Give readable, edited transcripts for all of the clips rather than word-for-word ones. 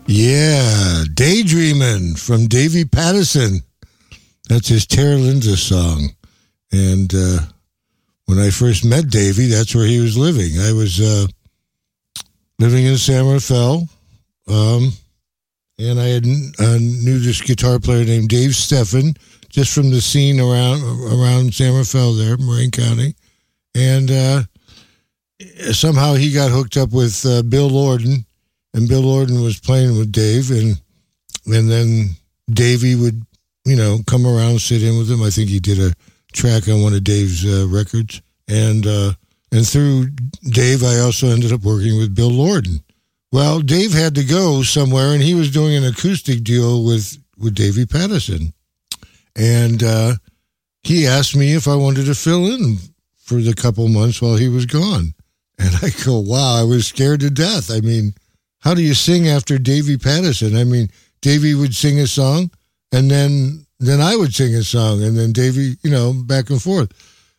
Yeah, Daydreamin' from Davy Pattison. That's his Tara Linda song. And when I first met Davy, that's where he was living. I was living in San Rafael, and I had knew this guitar player named Dave Steffen, just from the scene around San Rafael there, Marin County. And somehow he got hooked up with Bill Lorden. And Bill Lorden was playing with Dave, and then Davey would, come around and sit in with him. I think he did a track on one of Dave's records. And through Dave, I also ended up working with Bill Lorden. Well, Dave had to go somewhere, and he was doing an acoustic deal with Davy Pattison. And he asked me if I wanted to fill in for the couple months while he was gone. And I go, wow, I was scared to death. I mean, how do you sing after Davy Pattison? I mean, Davy would sing a song, and then I would sing a song, and then Davy, back and forth.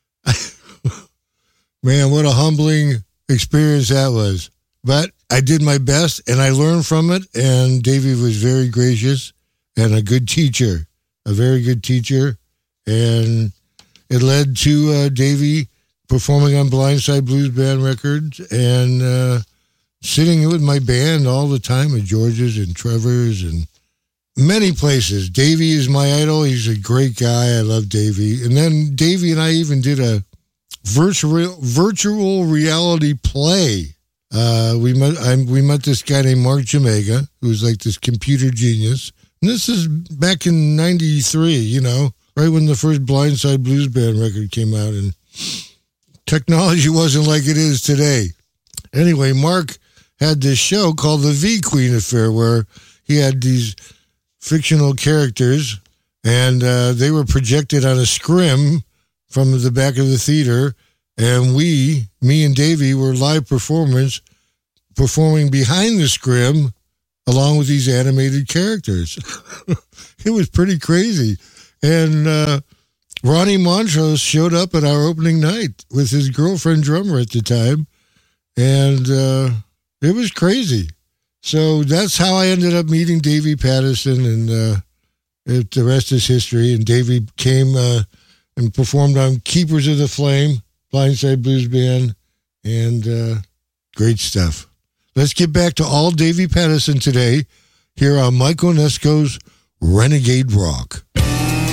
Man, what a humbling experience that was. But I did my best, and I learned from it, and Davy was very gracious and a good teacher, a very good teacher. And it led to Davy performing on Blindside Blues Band records and sitting with my band all the time at George's and Trevor's and many places. Davey is my idol. He's a great guy. I love Davey. And then Davey and I even did a virtual reality play. We met this guy named Mark Jamaica, who's like this computer genius. And this is back in 93, right when the first Blindside Blues Band record came out. And technology wasn't like it is today. Anyway, Mark had this show called The V Queen Affair, where he had these fictional characters, and they were projected on a scrim from the back of the theater, and me and Davey, were live performing behind the scrim along with these animated characters. It was pretty crazy. And Ronnie Montrose showed up at our opening night with his girlfriend drummer at the time, and it was crazy. So that's how I ended up meeting Davy Pattison, and the rest is history. And Davy came and performed on Keepers of the Flame, Blindside Blues Band, and great stuff. Let's get back to all Davy Pattison today here on Mike Onesko's Renegade Rock.